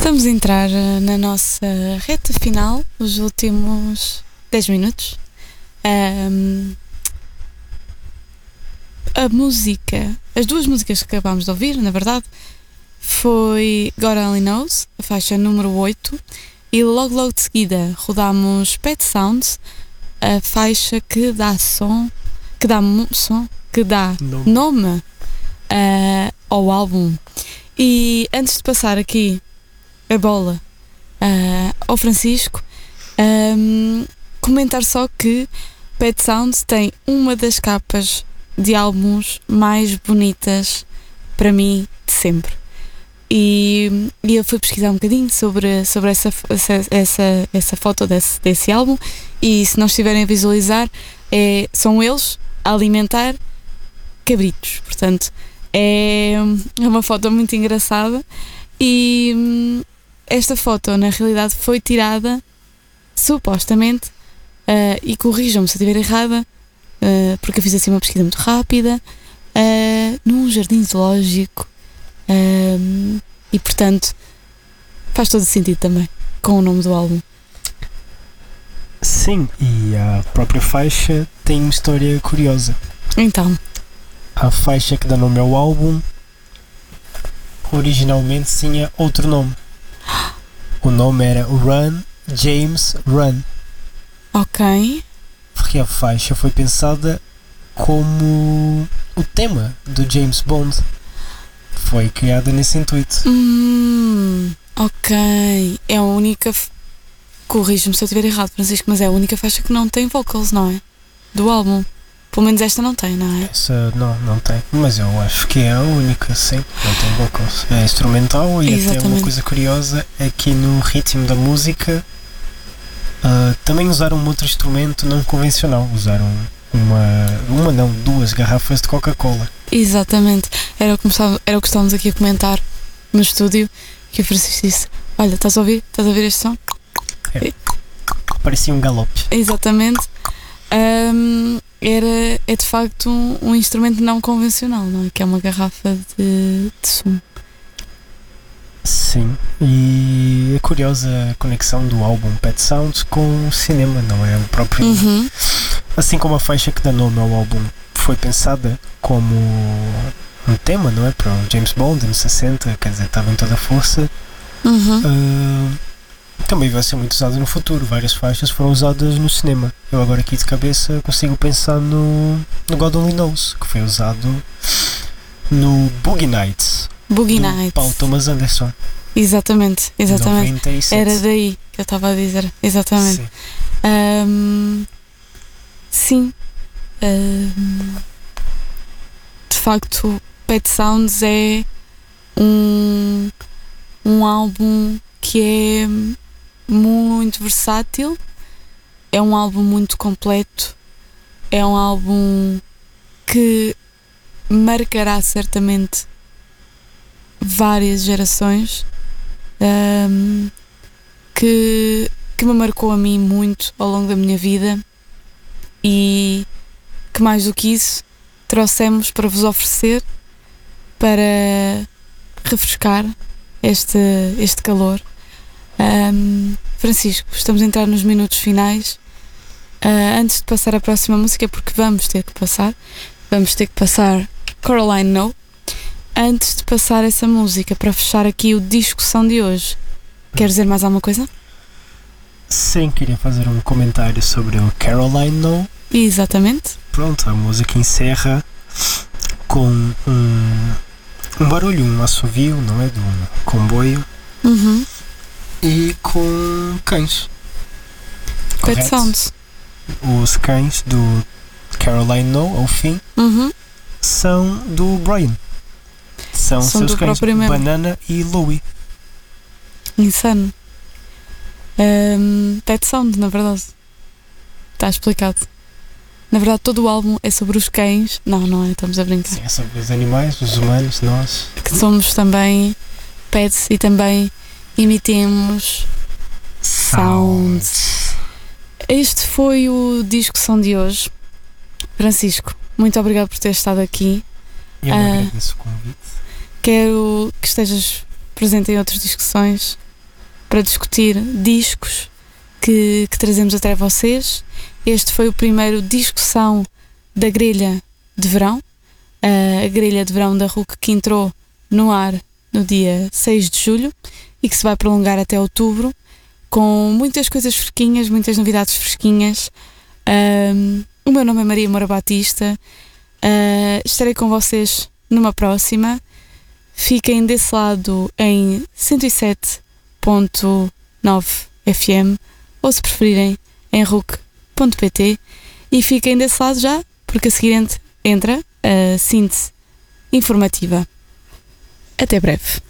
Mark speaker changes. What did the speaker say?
Speaker 1: Vamos entrar na nossa reta final, os últimos 10 minutos. A música, as duas músicas que acabámos de ouvir, na verdade, foi God Only Knows, a faixa número 8, e logo de seguida rodámos Pet Sounds, a faixa que dá nome ao álbum. E antes de passar aqui a bola ao Francisco, comentar só que Pet Sounds tem uma das capas de álbuns mais bonitas para mim de sempre. E eu fui pesquisar um bocadinho sobre essa foto desse álbum, e se não estiverem a visualizar, são eles a alimentar cabritos. Portanto, é uma foto muito engraçada, e esta foto na realidade foi tirada supostamente, e corrijam-me se eu estiver errada, porque eu fiz assim uma pesquisa muito rápida, num jardim zoológico, e portanto faz todo sentido também com o nome do álbum.
Speaker 2: Sim, e a própria faixa tem uma história curiosa.
Speaker 1: Então,
Speaker 2: a faixa que dá nome ao álbum originalmente tinha outro nome. O nome era Run, James, Run.
Speaker 1: ok.
Speaker 2: Porque a faixa foi pensada como o tema do James Bond. Foi criada nesse intuito.
Speaker 1: Ok. É a única. Corrijo-me se eu estiver errado, Francisco, mas é a única faixa que não tem vocals, não é? Do álbum. Pelo menos esta não tem, não é?
Speaker 2: Essa não tem. Mas eu acho que é a única, sim. Não tem vocals. É instrumental. E
Speaker 1: Exatamente.
Speaker 2: até uma coisa curiosa é que no ritmo da música também usaram um outro instrumento não convencional. Usaram duas garrafas de Coca-Cola.
Speaker 1: Exatamente. Era o que estávamos aqui a comentar no estúdio, que o Francisco disse: olha, estás a ouvir este som?
Speaker 2: Parecia um galope.
Speaker 1: Exatamente. É de facto um instrumento não convencional, não é? Que é uma garrafa de sumo.
Speaker 2: Sim, e é curiosa a conexão do álbum Pet Sounds com o cinema, não é? O próprio. Assim como a faixa que dá nome ao álbum foi pensada como um tema, não é? Para o James Bond nos 60, quer dizer, estava em toda a força. Também vai ser muito usada no futuro. Várias faixas foram usadas no cinema. Eu agora aqui de cabeça consigo pensar no God Only Knows, que foi usado no Boogie Nights. Paul Thomas Anderson.
Speaker 1: Exatamente.
Speaker 2: 97.
Speaker 1: Era daí que eu estava a dizer. Exatamente. Sim. De facto, Pet Sounds é um álbum que é muito versátil, é um álbum muito completo, é um álbum que marcará certamente várias gerações, que me marcou a mim muito ao longo da minha vida, e que mais do que isso trouxemos para vos oferecer, para refrescar este calor. Francisco, estamos a entrar nos minutos finais. Antes de passar à próxima música, porque vamos ter que passar Caroline No. Antes de passar essa música, para fechar aqui o discussão de hoje, quer dizer mais alguma coisa?
Speaker 2: Sim, queria fazer um comentário sobre o Caroline No.
Speaker 1: Exatamente.
Speaker 2: Pronto, a música encerra com um barulho, um assovio, não é? De um comboio. E com cães.
Speaker 1: Pet Sounds.
Speaker 2: Os cães do Caroline No, ao fim, são do Brian. São seus cães, Banana e Louie.
Speaker 1: Insano. Pet Sound, na verdade. Está explicado. Na verdade, todo o álbum é sobre os cães. Não é? Estamos a brincar.
Speaker 2: Sim, é sobre os animais, os humanos, nós.
Speaker 1: Que somos também pets e também emitimos sounds. Este foi o discussão de hoje. Francisco, muito obrigado por ter estado aqui.
Speaker 2: Eu agradeço o convite.
Speaker 1: Quero que estejas presente em outras discussões para discutir discos que trazemos até vocês. Este foi o primeiro discussão da grelha de verão, a grelha de verão da RUC, que entrou no ar no dia 6 de julho e que se vai prolongar até outubro, com muitas coisas fresquinhas, muitas novidades fresquinhas. O meu nome é Maria Moura Batista. Estarei com vocês numa próxima. Fiquem desse lado em 107.9 FM, ou se preferirem em RUC.pt, e fiquem desse lado já, porque a seguir entra a síntese informativa. Até breve.